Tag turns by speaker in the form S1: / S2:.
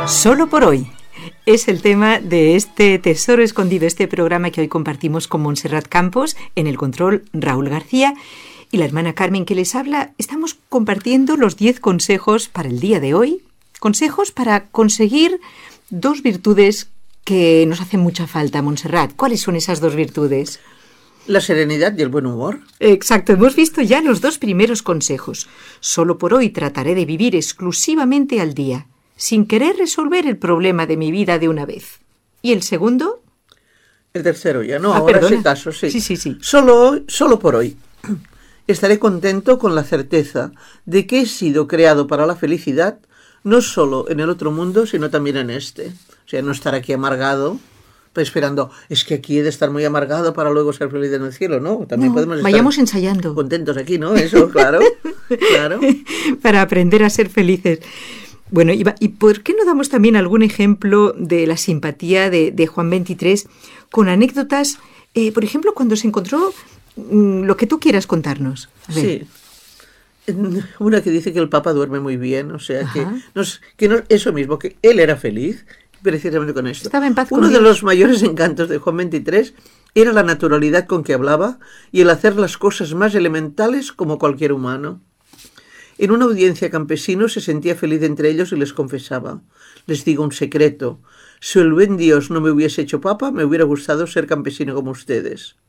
S1: Solo por hoy es el tema de este Tesoro Escondido, este programa que hoy compartimos con Montserrat Campos, en el control Raúl García y la hermana Carmen que les habla. Estamos compartiendo los 10 consejos para el día de hoy, consejos para conseguir 2 virtudes que nos hacen mucha falta, Montserrat. ¿Cuáles son esas 2 virtudes?
S2: La serenidad y el buen humor.
S1: Exacto, hemos visto ya los 2 primeros consejos. Solo por hoy trataré de vivir exclusivamente al día, sin querer resolver el problema de mi vida de una vez. ¿Y el segundo?
S2: El tercero ya, no, ahora
S1: perdona.
S2: sí caso, sí.
S1: Sí.
S2: Solo por hoy. Estaré contento con la certeza de que he sido creado para la felicidad, no solo en el otro mundo, sino también en este. O sea, no estar aquí amargado, pues esperando, es que aquí he de estar muy amargado para luego ser feliz en el cielo, ¿no? También podemos estar
S1: vayamos ensayando.
S2: Contentos aquí, ¿no? Eso, claro.
S1: Para aprender a ser felices. Bueno, ¿y por qué no damos también algún ejemplo de la simpatía de Juan XXIII con anécdotas, por ejemplo, cuando se encontró lo que tú quieras contarnos?
S2: Sí. Una que dice que el Papa duerme muy bien, o sea, eso mismo, que él era feliz, precisamente con esto.
S1: Estaba en paz con
S2: Uno de
S1: Dios.
S2: los mayores encantos de Juan XXIII era la naturalidad con que hablaba y el hacer las cosas más elementales como cualquier humano. En una audiencia campesino se sentía feliz entre ellos y les confesaba: les digo un secreto, si el buen Dios no me hubiese hecho papa, me hubiera gustado ser campesino como ustedes.